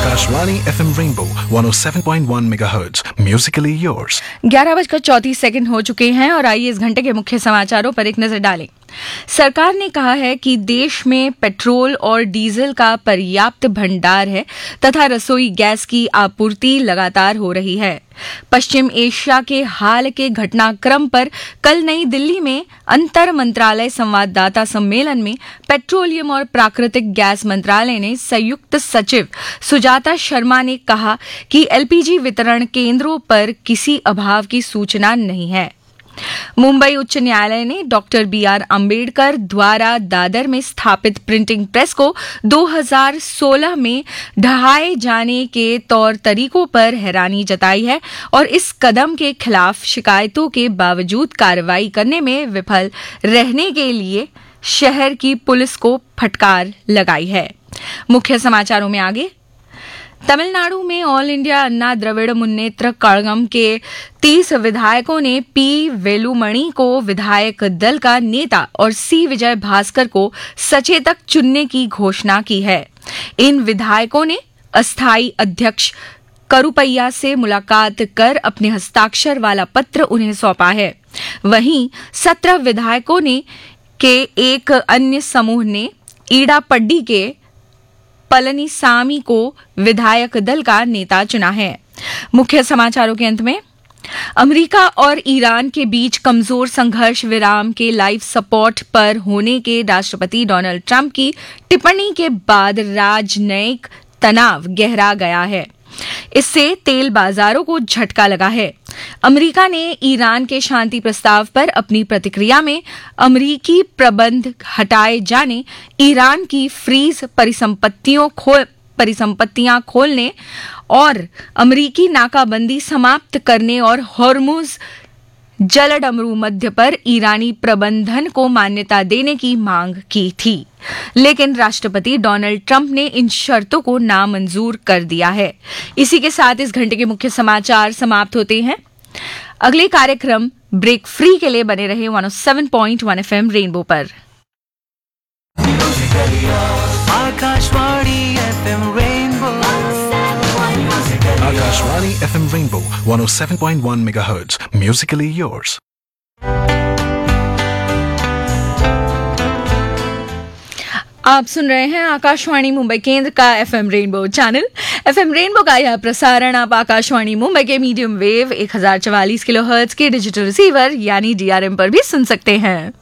Akashvani FM Rainbow 107.1 MHz. Musically yours. 11:34 हो चुके हैं और आइए इस घंटे के मुख्य समाचारों पर एक नजर डालें। सरकार ने कहा है कि देश में पेट्रोल और डीजल का पर्याप्त भंडार है तथा रसोई गैस की आपूर्ति लगातार हो रही है। पश्चिम एशिया के हाल के घटनाक्रम पर कल नई दिल्ली में अंतर मंत्रालय संवाददाता सम्मेलन में पेट्रोलियम और प्राकृतिक गैस मंत्रालय ने संयुक्त सचिव सुजाता शर्मा ने कहा कि एलपीजी वितरण केंद्रों पर किसी अभाव की सूचना नहीं है। मुंबई उच्च न्यायालय ने डॉक्टर बीआर अंबेडकर द्वारा दादर में स्थापित प्रिंटिंग प्रेस को 2016 में ढहाए जाने के तौर तरीकों पर हैरानी जताई है और इस कदम के खिलाफ शिकायतों के बावजूद कार्रवाई करने में विफल रहने के लिए शहर की पुलिस को फटकार लगाई है। मुख्य समाचारों में आगे, तमिलनाडु में ऑल इंडिया अन्ना द्रविड़ मुन्नेत्र कड़गम के 30 विधायकों ने पी वेलुमणि को विधायक दल का नेता और सी विजय भास्कर को सचेतक चुनने की घोषणा की है। इन विधायकों ने अस्थायी अध्यक्ष करुपैया से मुलाकात कर अपने हस्ताक्षर वाला पत्र उन्हें सौंपा है। वहीं 17 विधायकों ने के एक अन्य समूह ने ईडापड्डी के पलनीसामी को विधायक दल का नेता चुना है। मुख्य समाचारों के अंत में, अमेरिका और ईरान के बीच कमजोर संघर्ष विराम के लाइव सपोर्ट पर होने के राष्ट्रपति डोनाल्ड ट्रंप की टिप्पणी के बाद राजनयिक तनाव गहरा गया है। इससे तेल बाजारों को झटका लगा है। अमेरिका ने ईरान के शांति प्रस्ताव पर अपनी प्रतिक्रिया में अमेरिकी प्रबंध हटाए जाने, ईरान की फ्रीज परिसंपत्तियां खोलने और अमेरिकी नाकाबंदी समाप्त करने और हॉर्मुज जलडमरू मध्य पर ईरानी प्रबंधन को मान्यता देने की मांग की थी, लेकिन राष्ट्रपति डोनाल्ड ट्रंप ने इन शर्तों को नामंजूर कर दिया है। इसी के साथ इस घंटे के मुख्य समाचार समाप्त होते हैं। अगले कार्यक्रम ब्रेक फ्री के लिए बने रहे 107.1 FM रेनबो पर। Akashvani FM Rainbow 107.1 MHz. Musically yours. आप सुन रहे हैं आकाशवाणी मुंबई केंद्र का FM rainbow channel. FM rainbow का यह प्रसारण आप आकाशवाणी मुंबई के मीडियम वेव 1044 किलोहर्ट्ज के डिजिटल रिसीवर यानी डीआरएम पर भी सुन सकते हैं।